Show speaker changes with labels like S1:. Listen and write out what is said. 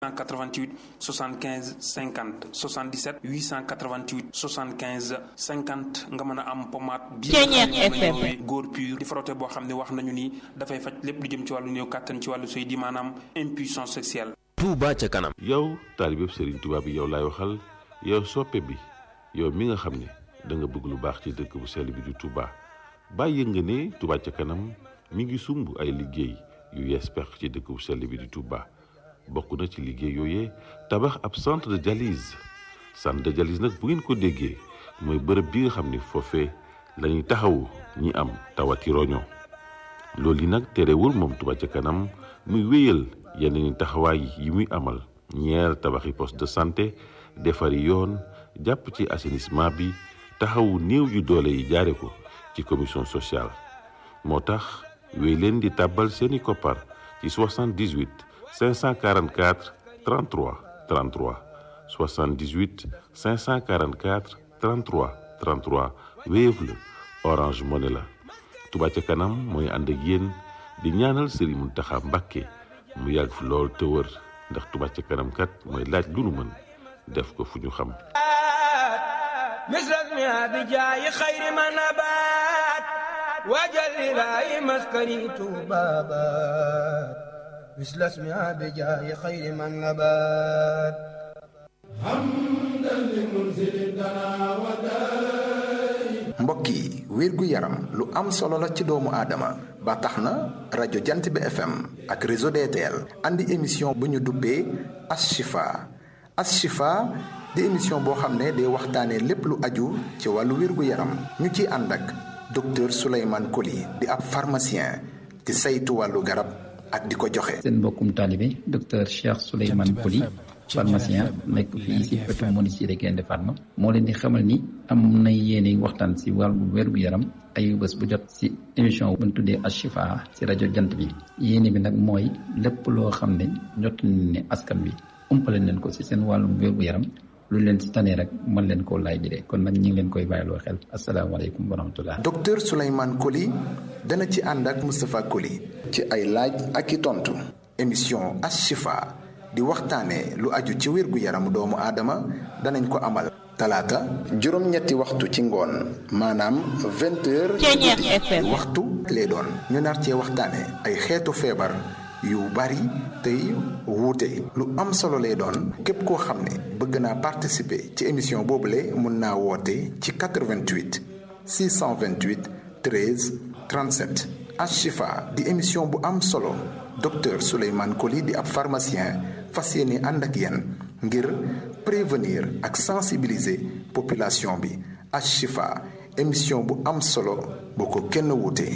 S1: 888 75 50 77 888 75 50 nga mën a am pommade bi góor pur di frotté boo xam ne wax nañu ni dafay faj lépp lu jëm ci wàllu néew kàttan ci wàllu sëy di maanaam impuissance sexuelle.
S2: Touba ca kanam.
S3: yow taalibe Serigne Touba bi yow laay waxal yow soppe bi yow mi nga xam ne da nga bëgg lu baax ci dëkk bu sell bi di Touba bàyyi nga ne Touba ca kanam mi ngi sumb ay liggéey yu yees pex ci dëkk bu sell bi di Touba. bokk na ci liggéey yooyee tabax ab centre de dialyse nag bu ngeen ko déggee mooy bërëb bi nga xam ni foofee la ñuy taxawu ñi am tawati roño loolu yi nag terewul moom Touba ca kanam muy wéyal yeneen taxawaay yi muy amal ñeer tabaxi poste de santé defari yoon jàpp ci assainissement bi taxawu néew yu doole yi jaare ko ci commission sociale moo tax wéy leen di tàbbal seeni koppar ci 78 544 33 33 78 544 33 33 Wave la Orange Money la Touba ca kanam mooy ànd ak yéen di ñaanal Serigne Mountakha Mbacké mu yàgg fi lool te wër ndax Touba ca kanam kat mooy laaj lu nu mën def ko fu ñu xam
S4: misrasmi abijaayi xayri ma nabaat wajalilaayi maskani tuubaabaat مثل اسمها بجاه خير من نبات حمدا لمنزل الدنا وداي
S5: mbokk yi wérgu yaram lu am solo la ci doomu aadama ba tax na rajo Jant bi FM ak réseau DTL andi émission bu ñu dubbee Ashifa di émission boo xam ne day waxtaanee lépp lu aju ci wàllu wérgu yaram ñu ciy ànd ak docteur Souleymane Coly di ab pharmacien di saytu wàllu garab ak di ko joxe.
S6: seen mbokkum taalibe docteur Cheikh Souleymane Coly pharmacien nekk fii si wetu Moniciré Gaïndé Fatma moo leen di xamal ni am na yéene waxtaan si wàllu wérgu yaram ay bés bu jot si émission bu ñu tuddee Ashifa si rajo Jant bi yéene bi nag mooy lépp loo xam ne jot nañ ne askan bi umpale leen ko si seen wàllum wérgu yaram lu leen si tane rek mën leen koo laaj bi kon nag ñu ngi leen koy bàyyiloo xel asalaamaaleykum wa rahmatullah.
S5: docteur Souleymane Coly dana ci ànd ak Moustapha Coly ci ay laaj ak i tontu émission Ashifa di waxtaanee lu aju ci wérgu yaramu doomu aadama danañ ko amal talaata juróom-ñetti waxtu ci ngoon maanaam 20h waxtu lay doon ñu nar cee waxtaanee ay xeetu feebar yu bari tey wuute lu am solo lay doon képp koo xam ne bëgg naa participer ci émission boobule mun naa woote ci 88 628 13 37 Ashifa di émission bu am solo docteur Souleymane Coly di ab pharmacien fas yéene ànd ak yéen ngir prévenir ak sensibiliser population bi Ashifa émission bu am solo boo ko kenn wuute